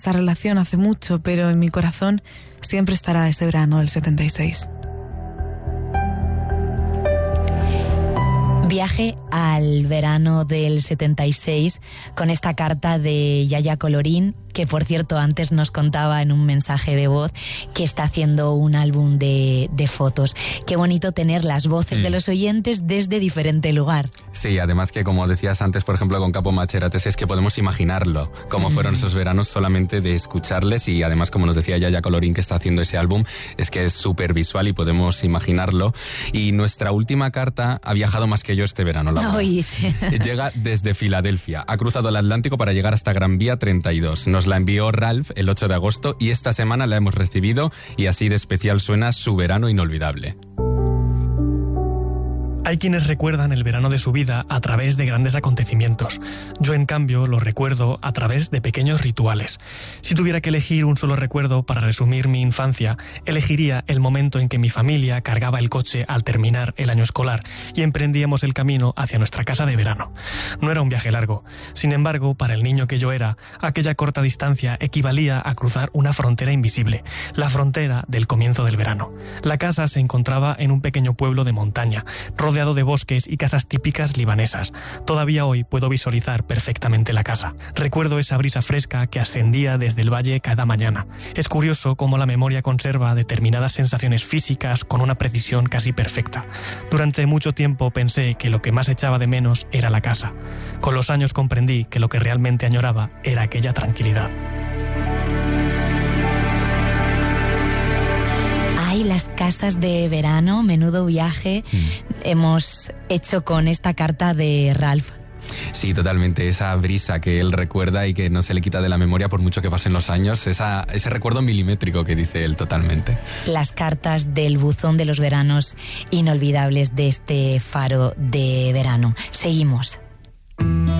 esa relación hace mucho, pero en mi corazón siempre estará ese verano del 76. Viaje al verano del 76 con esta carta de Yaya Colorín, que por cierto antes nos contaba en un mensaje de voz que está haciendo un álbum de fotos. Qué bonito tener las voces de los oyentes desde diferente lugar. Sí, además que como decías antes, por ejemplo con Capo Macherates, es que podemos imaginarlo, cómo fueron esos veranos solamente de escucharles, y además como nos decía Yaya Colorín que está haciendo ese álbum, es que es súper visual y podemos imaginarlo. Y nuestra última carta ha viajado más que yo este verano, Laura. Llega desde Filadelfia, ha cruzado el Atlántico para llegar hasta Gran Vía 32. Nos la envió Ralph el 8 de agosto y esta semana la hemos recibido, y así de especial suena Su verano inolvidable. Hay quienes recuerdan el verano de su vida a través de grandes acontecimientos. Yo, en cambio, lo recuerdo a través de pequeños rituales. Si tuviera que elegir un solo recuerdo para resumir mi infancia, elegiría el momento en que mi familia cargaba el coche al terminar el año escolar y emprendíamos el camino hacia nuestra casa de verano. No era un viaje largo. Sin embargo, para el niño que yo era, aquella corta distancia equivalía a cruzar una frontera invisible, la frontera del comienzo del verano. La casa se encontraba en un pequeño pueblo de montaña, rodeado de bosques y casas típicas libanesas. Todavía hoy puedo visualizar perfectamente la casa. Recuerdo esa brisa fresca que ascendía desde el valle cada mañana. Es curioso cómo la memoria conserva determinadas sensaciones físicas con una precisión casi perfecta. Durante mucho tiempo pensé que lo que más echaba de menos era la casa. Con los años comprendí que lo que realmente añoraba era aquella tranquilidad. Ay, las casas de verano, menudo viaje hemos hecho con esta carta de Ralph. Sí, totalmente, esa brisa que él recuerda y que no se le quita de la memoria por mucho que pasen los años, ese recuerdo milimétrico que dice él totalmente. Las cartas del buzón de los veranos inolvidables de este faro de verano. Seguimos.